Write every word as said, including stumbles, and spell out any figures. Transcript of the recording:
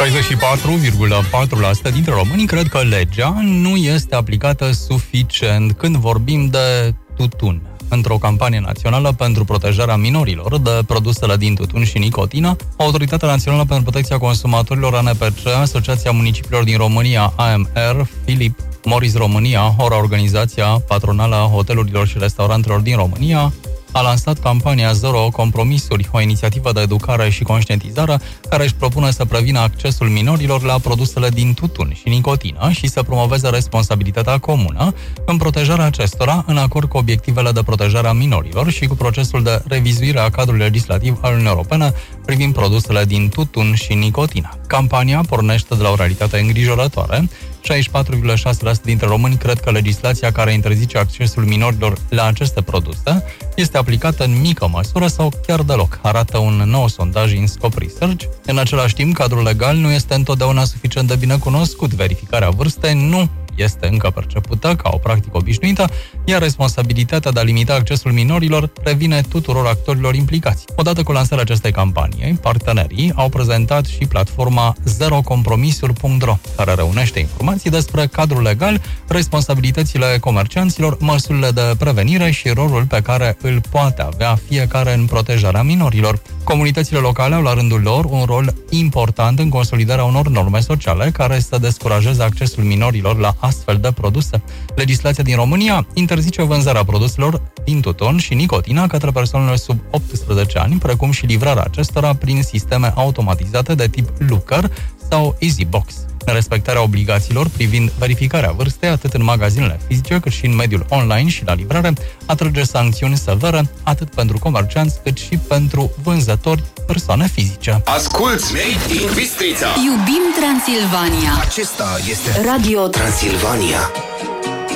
șaizeci și patru virgulă patru la sută dintre români cred că legea nu este aplicată suficient când vorbim de tutun. Într-o campanie națională pentru protejarea minorilor de produsele din tutun și nicotină, Autoritatea Națională pentru Protecția Consumatorilor, A N P C, Asociația Municipiilor din România, A M R, Philip Morris România, Hora, Organizația Patronală a Hotelurilor și Restaurantelor din România, a lansat campania Zero Compromisuri, o inițiativă de educare și conștientizare care își propune să prevină accesul minorilor la produsele din tutun și nicotină și să promoveze responsabilitatea comună în protejarea acestora, în acord cu obiectivele de protejare a minorilor și cu procesul de revizuire a cadrului legislativ al Uniunii Europene privind produsele din tutun și nicotină. Campania pornește de la o realitate îngrijorătoare. șaizeci și patru virgulă șase la sută dintre români cred că legislația care interzice accesul minorilor la aceste produse este aplicată în mică măsură sau chiar deloc, arată un nou sondaj InScope Research. În același timp, cadrul legal nu este întotdeauna suficient de bine cunoscut. Verificarea vârstei nu este încă percepută ca o practică obișnuită, iar responsabilitatea de a limita accesul minorilor revine tuturor actorilor implicați. Odată cu lansarea acestei campanii, partenerii au prezentat și platforma zero compromisuri punct ro, care reunește informații despre cadrul legal, responsabilitățile comercianților, măsurile de prevenire și rolul pe care îl poate avea fiecare în protejarea minorilor. Comunitățile locale au la rândul lor un rol important în consolidarea unor norme sociale care să descurajeze accesul minorilor la astfel de produse. Legislația din România interzice vânzarea produselor din tutun și nicotina către persoanele sub optsprezece ani, precum și livrarea acestora prin sisteme automatizate de tip Looker sau EasyBox. Respectarea obligațiilor privind verificarea vârstei, atât în magazinele fizice, cât și în mediul online și la livrare, atrage sancțiuni severe, atât pentru comercianți, cât și pentru vânzători, persoane fizice. Asculți Made in Bistrița! Iubim Transilvania! Acesta este Radio Transilvania.